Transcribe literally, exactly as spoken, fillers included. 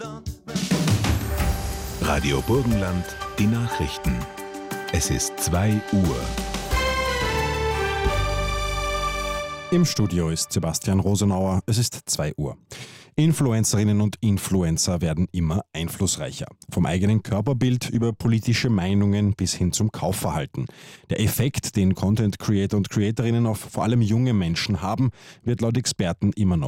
Radio Burgenland, die Nachrichten. Es ist zwei Uhr. Im Studio ist Sebastian Rosenauer. Es ist zwei Uhr. Influencerinnen und Influencer werden immer einflussreicher. Vom eigenen Körperbild über politische Meinungen bis hin zum Kaufverhalten. Der Effekt, den Content Creator und Creatorinnen auf vor allem junge Menschen haben, wird laut Experten immer noch